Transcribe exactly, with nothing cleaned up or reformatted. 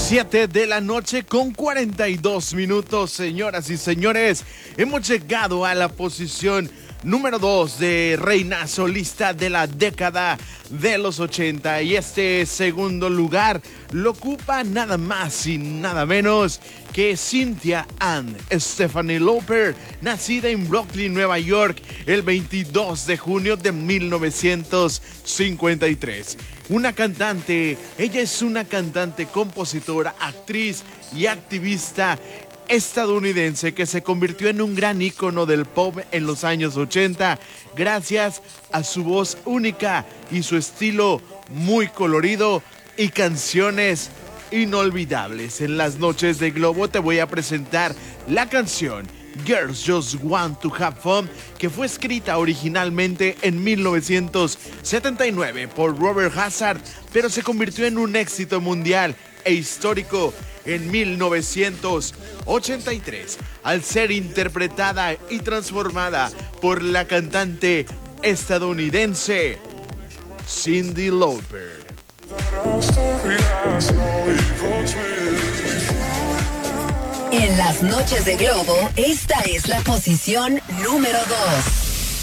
Siete de la noche con cuarenta y dos minutos, señoras y señores. Hemos llegado a la posición número dos de reina solista de la década de los ochenta. Y este segundo lugar lo ocupa nada más y nada menos que Cynthia Ann Stephanie Lauper, nacida en Brooklyn, Nueva York, el veintidós de junio de mil novecientos cincuenta y tres. Una cantante, ella es una cantante, compositora, actriz y activista estadounidense que se convirtió en un gran ícono del pop en los años ochenta gracias a su voz única y su estilo muy colorido y canciones inolvidables. En las noches de Globo te voy a presentar la canción Girls Just Want to Have Fun, que fue escrita originalmente en mil novecientos setenta y nueve por Robert Hazard, pero se convirtió en un éxito mundial e histórico en mil novecientos ochenta y tres, al ser interpretada y transformada por la cantante estadounidense Cyndi Lauper. En las noches de Globo, esta es la posición número dos.